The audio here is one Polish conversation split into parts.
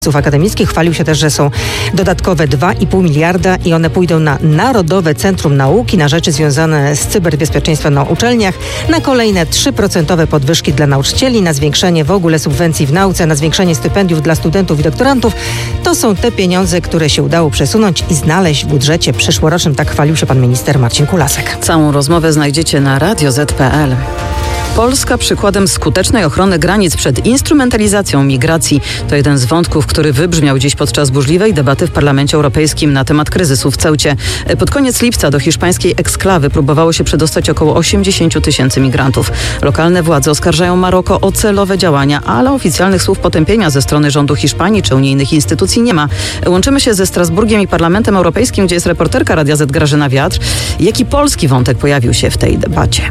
akademickich. Chwalił się też, że są dodatkowe 2,5 miliarda i one pójdą na Narodowe Centrum Nauki, na rzeczy związane z cyberbezpieczeństwem na uczelniach, na kolejne 3% podwyżki dla nauczycieli, na zwiększenie w ogóle subwencji w nauce, na zwiększenie stypendiów dla studentów i doktorantów. To są te pieniądze, które się udało przesunąć i znaleźć w budżecie przyszłorocznym. Tak chwalił się pan minister Marcin Kulasek. Całą rozmowę znajdziecie na radioz.pl. Polska przykładem skutecznej ochrony granic przed instrumentalizacją migracji. To jeden z wątków, który wybrzmiał dziś podczas burzliwej debaty w Parlamencie Europejskim na temat kryzysu w Ceucie. Pod koniec lipca do hiszpańskiej eksklawy próbowało się przedostać około 80 tysięcy migrantów. Lokalne władze oskarżają Maroko o celowe działania, ale oficjalnych słów potępienia ze strony rządu Hiszpanii czy unijnych instytucji nie ma. Łączymy się ze Strasburgiem i Parlamentem Europejskim, gdzie jest reporterka Radia Z Grażyna Wiatr. Jaki polski wątek pojawił się w tej debacie?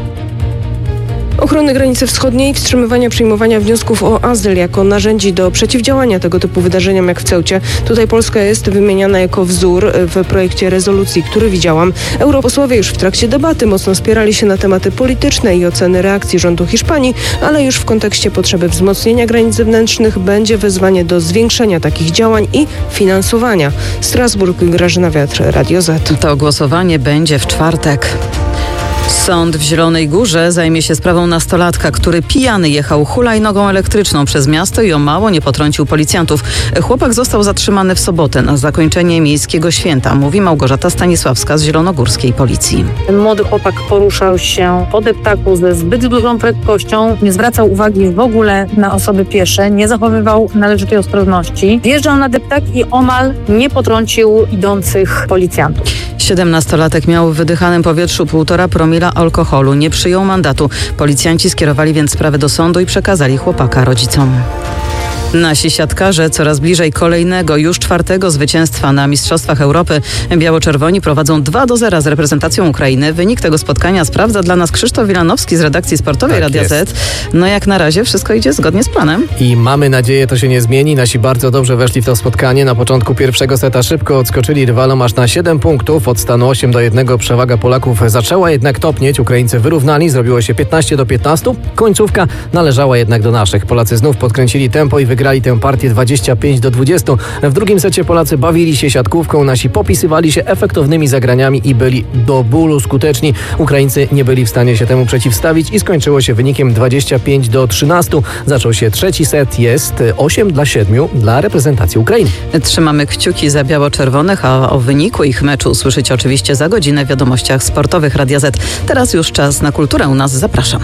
Ochrony granicy wschodniej, wstrzymywania przyjmowania wniosków o azyl jako narzędzi do przeciwdziałania tego typu wydarzeniom jak w Ceucie. Tutaj Polska jest wymieniana jako wzór w projekcie rezolucji, który widziałam. Europosłowie już w trakcie debaty mocno spierali się na tematy polityczne i oceny reakcji rządu Hiszpanii, ale już w kontekście potrzeby wzmocnienia granic zewnętrznych będzie wezwanie do zwiększenia takich działań i finansowania. Strasburg, Grażyna Wiatr, Radio Z. To głosowanie będzie w czwartek. Sąd w Zielonej Górze zajmie się sprawą nastolatka, który pijany jechał hulajnogą elektryczną przez miasto i o mało nie potrącił policjantów. Chłopak został zatrzymany w sobotę na zakończenie miejskiego święta, mówi Małgorzata Stanisławska z zielonogórskiej policji. Ten młody chłopak poruszał się po deptaku ze zbyt dużą prędkością, nie zwracał uwagi w ogóle na osoby piesze, nie zachowywał należytej ostrożności. Wjeżdżał na deptak i omal nie potrącił idących policjantów. 17-latek miał w wydychanym powietrzu 1,5 promila alkoholu. Nie przyjął mandatu. Policjanci skierowali więc sprawę do sądu i przekazali chłopaka rodzicom. Nasi siatkarze coraz bliżej kolejnego, już 4. zwycięstwa na Mistrzostwach Europy. Biało-czerwoni prowadzą 2-0 z reprezentacją Ukrainy. Wynik tego spotkania sprawdza dla nas Krzysztof Wilanowski z redakcji sportowej Radia Z. No jak na razie wszystko idzie zgodnie z planem. I mamy nadzieję, to się nie zmieni. Nasi bardzo dobrze weszli w to spotkanie. Na początku pierwszego seta szybko odskoczyli rywalom aż na 7 punktów. Od stanu 8-1 przewaga Polaków zaczęła jednak topnieć. Ukraińcy wyrównali, zrobiło się 15-15. Końcówka należała jednak do naszych. Polacy znów podkręcili tempo i wygrali tę partię 25-20. W drugim secie Polacy bawili się siatkówką, nasi popisywali się efektownymi zagraniami i byli do bólu skuteczni. Ukraińcy nie byli w stanie się temu przeciwstawić i skończyło się wynikiem 25-13. Zaczął się trzeci set, jest 8-7 dla reprezentacji Ukrainy. Trzymamy kciuki za biało-czerwonych, a o wyniku ich meczu usłyszycie oczywiście za godzinę w wiadomościach sportowych Radia Z. Teraz już czas na kulturę u nas. Zapraszam.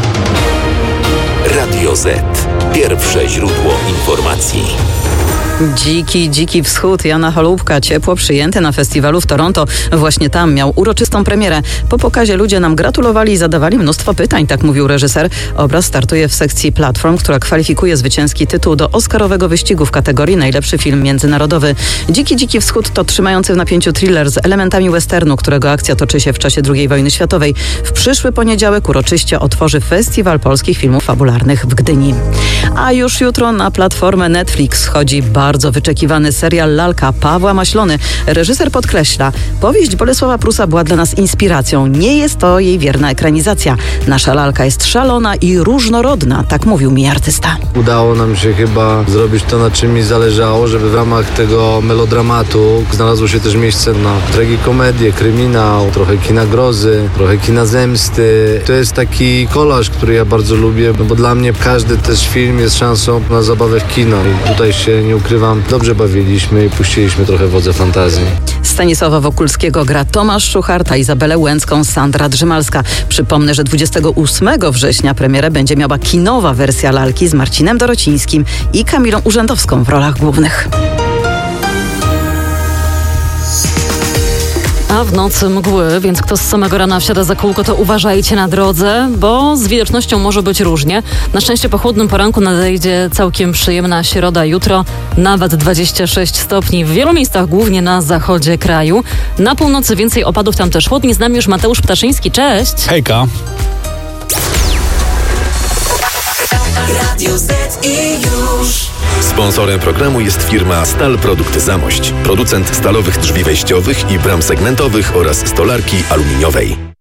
Radio Z. Pierwsze źródło informacji. Dziki wschód Jana Holubka, ciepło przyjęty na festiwalu w Toronto. Właśnie tam miał uroczystą premierę. Po pokazie ludzie nam gratulowali i zadawali mnóstwo pytań, tak mówił reżyser. Obraz startuje w sekcji Platform, która kwalifikuje zwycięski tytuł do oscarowego wyścigu w kategorii najlepszy film międzynarodowy. Dziki wschód to trzymający w napięciu thriller z elementami westernu, którego akcja toczy się w czasie II wojny światowej. W przyszły poniedziałek uroczyście otworzy Festiwal Polskich Filmów Fabularnych w Gdyni. A już jutro na platformę Netflix wchodzi bardzo wyczekiwany serial Lalka Pawła Maślony. Reżyser podkreśla, powieść Bolesława Prusa była dla nas inspiracją. Nie jest to jej wierna ekranizacja. Nasza lalka jest szalona i różnorodna, tak mówił mi artysta. Udało nam się chyba zrobić to, na czym mi zależało, żeby w ramach tego melodramatu znalazło się też miejsce na tragikomedię, kryminał, trochę kina grozy, trochę kina zemsty. To jest taki kolaż, który ja bardzo lubię, no bo dla mnie każdy też film jest szansą na zabawę w kino i tutaj się nie ukrywam, dobrze bawiliśmy i puściliśmy trochę wodze fantazji. Stanisława Wokulskiego gra Tomasz Szucharta, Izabelę Łęcką, Sandra Drzymalska. Przypomnę, że 28 września premierę będzie miała kinowa wersja Lalki z Marcinem Dorocińskim i Kamilą Urzędowską w rolach głównych. A w nocy mgły, więc kto z samego rana wsiada za kółko, to uważajcie na drodze, bo z widocznością może być różnie. Na szczęście po chłodnym poranku nadejdzie całkiem przyjemna środa. Jutro nawet 26 stopni w wielu miejscach, głównie na zachodzie kraju. Na północy więcej opadów, tam też chłodniej. Z nami już Mateusz Ptaszyński. Cześć! Hejka! Radio Z i już. Sponsorem programu jest firma Stal Produkt Zamość. Producent stalowych drzwi wejściowych i bram segmentowych oraz stolarki aluminiowej.